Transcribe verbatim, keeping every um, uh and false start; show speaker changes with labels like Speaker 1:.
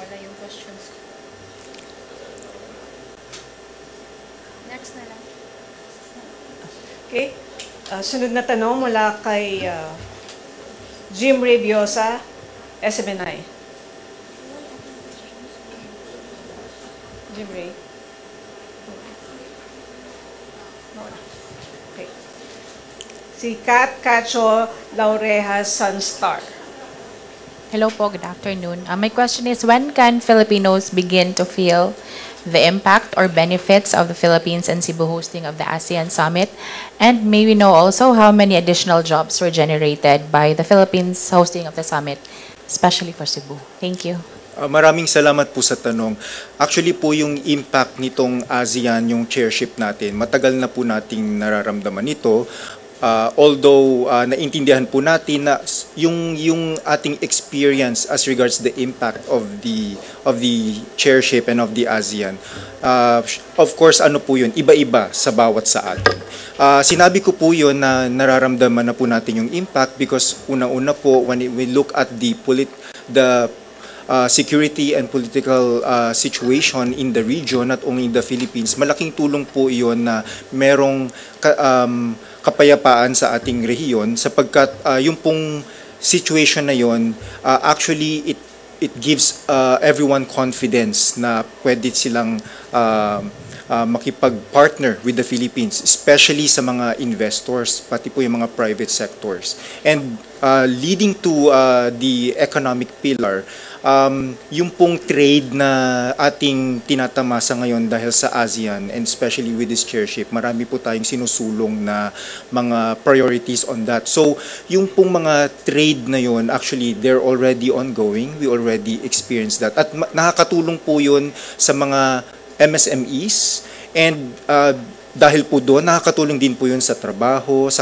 Speaker 1: pala yung questions ko. Next na lang.
Speaker 2: Okay. Uh, sunod na tanong mula kay uh, Jim Rabiosa, S M N I. Jim Ray. Okay. Si Kat Cacho Laurejas Sunstar.
Speaker 3: Hello po, good afternoon. Uh, my question is, when can Filipinos begin to feel the impact or benefits of the Philippines and Cebu hosting of the ASEAN Summit? And may we know also how many additional jobs were generated by the Philippines hosting of the summit, especially for Cebu? Thank you.
Speaker 4: Uh, maraming salamat po sa tanong. Actually po yung impact nitong ASEAN, yung chairship natin, matagal na po nating nararamdaman ito. Uh, although uh, naintindihan po natin na yung yung ating experience as regards the impact of the of the chairship and of the ASEAN, uh, of course ano po yun, iba-iba sa bawat sa atin. Uh, sinabi ko po yun na nararamdaman na po natin yung impact because una-una po when we look at the polit the Uh, security and political uh, situation in the region, not only in the Philippines, malaking tulong po iyon na merong ka, um, kapayapaan sa ating rehiyon sapagkat uh, yung pong situation na yon uh, actually it it gives uh, everyone confidence na pwede silang uh, uh, makipag-partner with the Philippines, especially sa mga investors, pati po yung mga private sectors. And uh, leading to uh, the economic pillar, Um, yung pong trade na ating tinatamasa ngayon dahil sa ASEAN and especially with this chairship, marami po tayong sinusulong na mga priorities on that. So, yung pong mga trade na yun, actually, they're already ongoing. We already experienced that. At nakakatulong po yun sa mga M S M Es and uh, dahil po doon, nakakatulong din po yun sa trabaho, sa